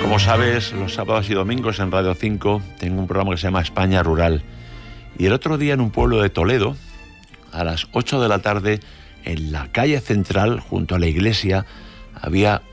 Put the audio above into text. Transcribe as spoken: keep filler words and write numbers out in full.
Como sabes, los sábados y domingos en Radio cinco tengo un programa que se llama España Rural. Y el otro día en un pueblo de Toledo, a las ocho de la tarde, en la calle central, junto a la iglesia, había